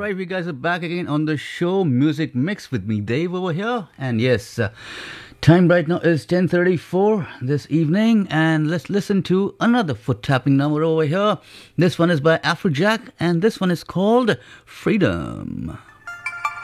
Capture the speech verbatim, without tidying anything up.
right, we guys are back again on the show Music Mix with me, Dave, over here. And yes, uh, time right now is ten thirty-four this evening, and let's listen to another foot tapping number over here. This one is by Afrojack, and this one is called Freedom.